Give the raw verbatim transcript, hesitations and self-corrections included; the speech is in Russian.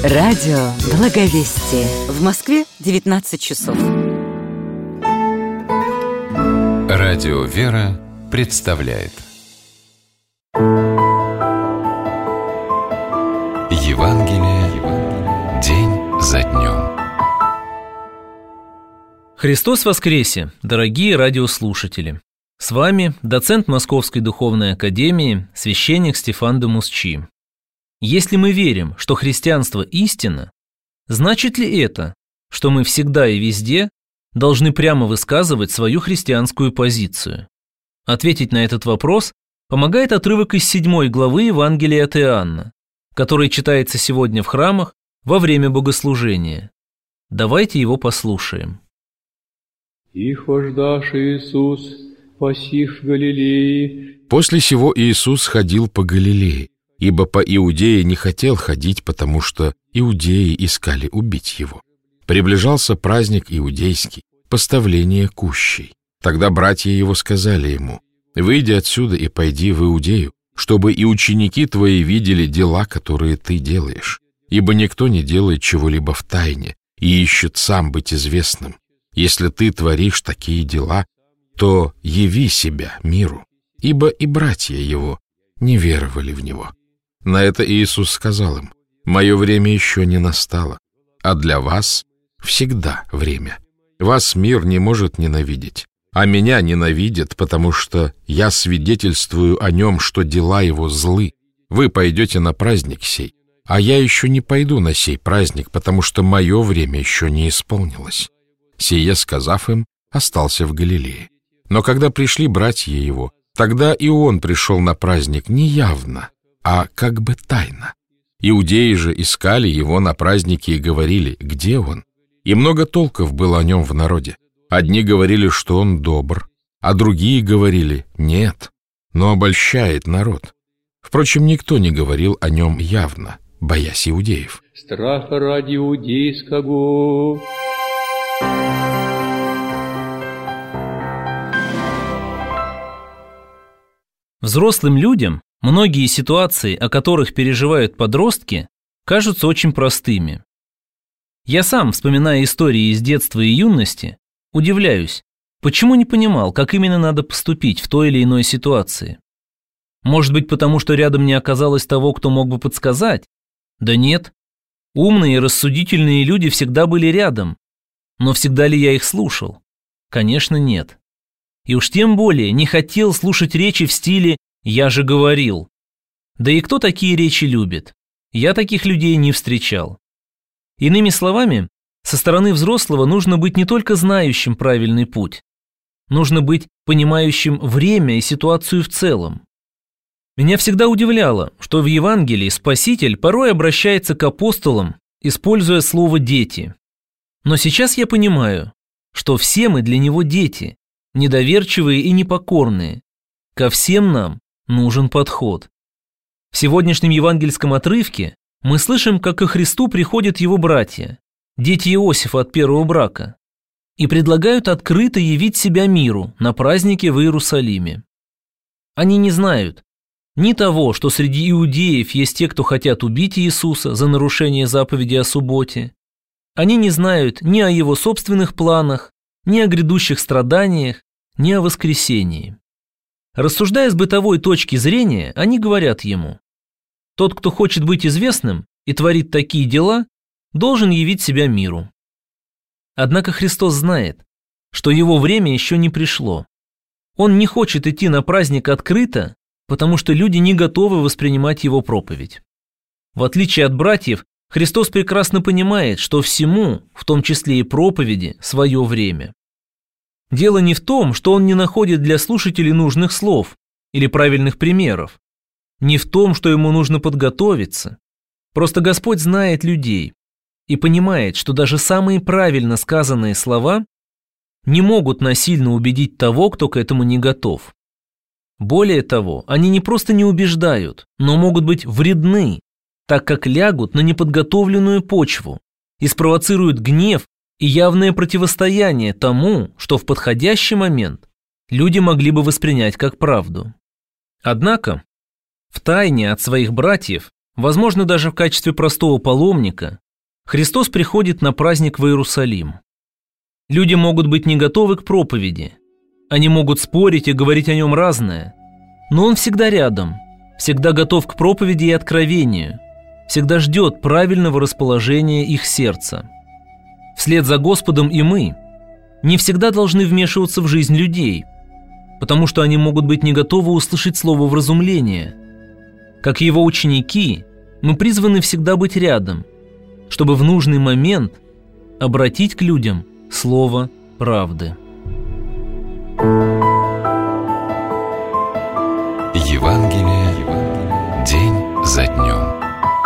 Радио Благовестие. В Москве девятнадцать часов. Радио «Вера» представляет Евангелие день за днем. Христос воскресе, дорогие радиослушатели! С вами доцент Московской духовной академии, священник Стефан де Мусчи. Если мы верим, что христианство истина, значит ли это, что мы всегда и везде должны прямо высказывать свою христианскую позицию? Ответить на этот вопрос помогает отрывок из седьмой главы Евангелия от Иоанна, который читается сегодня в храмах во время богослужения. Давайте его послушаем. «И хождаш Иисус посих в Галилее». После сего Иисус ходил по Галилее, ибо по Иудее не хотел ходить, потому что иудеи искали убить его. Приближался праздник иудейский, поставление кущей. Тогда братья его сказали ему: «Выйди отсюда и пойди в Иудею, чтобы и ученики твои видели дела, которые ты делаешь. Ибо никто не делает чего-либо в тайне и ищет сам быть известным. Если ты творишь такие дела, то яви себя миру». Ибо и братья его не веровали в него. На это Иисус сказал им: «Мое время еще не настало, а для вас всегда время. Вас мир не может ненавидеть, а меня ненавидят, потому что я свидетельствую о нем, что дела его злы. Вы пойдете на праздник сей, а я еще не пойду на сей праздник, потому что мое время еще не исполнилось». Сие сказав им, остался в Галилее. Но когда пришли братья его, тогда и он пришел на праздник не явно, а как бы тайно. Иудеи же искали его на празднике и говорили: «Где он?» И много толков было о нем в народе. Одни говорили, что он добр, а другие говорили: «Нет, но обольщает народ». Впрочем, никто не говорил о нем явно, боясь иудеев. «Страха ради иудейского». Взрослым людям многие ситуации, о которых переживают подростки, кажутся очень простыми. Я сам, вспоминая истории из детства и юности, удивляюсь, почему не понимал, как именно надо поступить в той или иной ситуации. Может быть, потому что рядом не оказалось того, кто мог бы подсказать? Да нет. Умные и рассудительные люди всегда были рядом. Но всегда ли я их слушал? Конечно, нет. И уж тем более не хотел слушать речи в стиле «я же говорил». Да и кто такие речи любит? Я таких людей не встречал. Иными словами, со стороны взрослого нужно быть не только знающим правильный путь, нужно быть понимающим время и ситуацию в целом. Меня всегда удивляло, что в Евангелии Спаситель порой обращается к апостолам, используя слово «дети». Но сейчас я понимаю, что все мы для него дети, недоверчивые и непокорные. Ко всем нам нужен подход. В сегодняшнем евангельском отрывке мы слышим, как ко Христу приходят его братья, дети Иосифа от первого брака, и предлагают открыто явить себя миру на празднике в Иерусалиме. Они не знают ни того, что среди иудеев есть те, кто хотят убить Иисуса за нарушение заповеди о субботе. Они не знают ни о его собственных планах, ни о грядущих страданиях, ни о воскресении. Рассуждая с бытовой точки зрения, они говорят ему: «Тот, кто хочет быть известным и творит такие дела, должен явить себя миру». Однако Христос знает, что его время еще не пришло. Он не хочет идти на праздник открыто, потому что люди не готовы воспринимать его проповедь. В отличие от братьев, Христос прекрасно понимает, что всему, в том числе и проповеди, свое время. Дело не в том, что он не находит для слушателей нужных слов или правильных примеров, не в том, что ему нужно подготовиться. Просто Господь знает людей и понимает, что даже самые правильно сказанные слова не могут насильно убедить того, кто к этому не готов. Более того, они не просто не убеждают, но могут быть вредны, так как лягут на неподготовленную почву и спровоцируют гнев и явное противостояние тому, что в подходящий момент люди могли бы воспринять как правду. Однако, втайне от своих братьев возможно, даже в качестве простого паломника, Христос приходит на праздник в Иерусалим. Люди могут быть не готовы к проповеди, они могут спорить и говорить о нем разное, но Он всегда рядом, всегда готов к проповеди и откровению, всегда ждет правильного расположения их сердца. Вслед за Господом и мы не всегда должны вмешиваться в жизнь людей, потому что они могут быть не готовы услышать слово вразумления. Как Его ученики, мы призваны всегда быть рядом, чтобы в нужный момент обратить к людям слово правды. Евангелие день за днем.